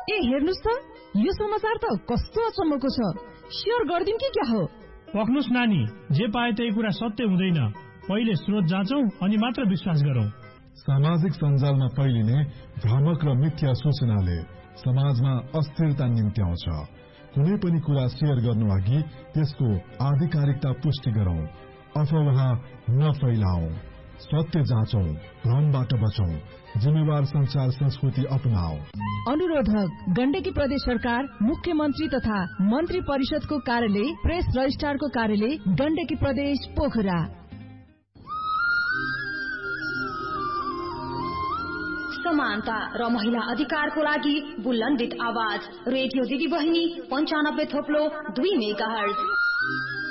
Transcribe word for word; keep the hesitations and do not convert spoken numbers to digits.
ए हेर्नुस् त, यो समाचार त कस्तो अचम्मको छ। शेयर गर्दिन कि क्या हो? पक्नुस् नानी, जे पाए त्यही कुरा सत्य हुँदैन। पहिले स्रोत जाँचौं अनि मात्र विश्वास गरौं। सामाजिक सञ्जालमा फैलिने भ्रामक र मिथ्या सूचनाले समाजमा अस्थिरता निम्त्याउँछ। कुनै पनि कुरा शेयर गर्नु अघि त्यसको आधिकारिकता पुष्टि गरौं। अफवाह नफैलाऊ, सत्य जाँचौं, भ्रमबाट बचौं, जिम्मेवार संचार संस्कृति अपनाऊ। अनुरोधक गण्डकी प्रदेश सरकार, मुख्यमन्त्री तथा मन्त्री परिषदको कार्यालय, प्रेस रजिस्ट्रारको कार्यालय, गण्डकी प्रदेश पोखरा। समानता र महिला अधिकारको लागि बुलन्दित आवाज, रेडियो दिदी बहिनी पञ्चानब्बे थोप्लो दुई मेगा हर्ज।